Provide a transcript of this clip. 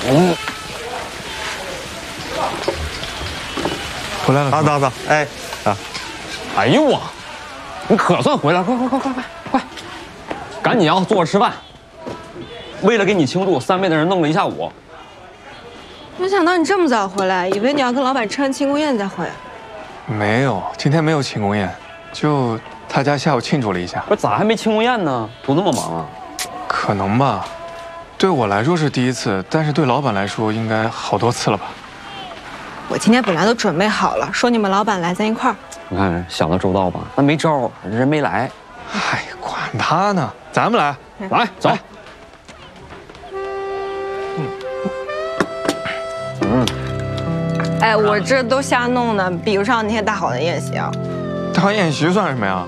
回来了， 走，哎， 哎呦我，你可算回来了！快，赶紧坐着吃饭。为了给你庆祝，3倍的人弄了一下午。 没想到你这么早回来，以为你要跟老板吃完庆功宴再回。 没有，今天没有庆功宴，就他家下午庆祝了一下。 不是咋还没庆功宴呢？都那么忙啊？ 可能吧，对我来说是第一次，但是对老板来说应该好多次了吧。 我今天本来都准备好了，说你们老板来，咱一块儿。 你看想得周到吧？那没招，人没来。 嗨，管他呢，咱们来， 来走。 哎，我这都瞎弄的，比不上那些大好的宴席啊。 大宴席算什么呀？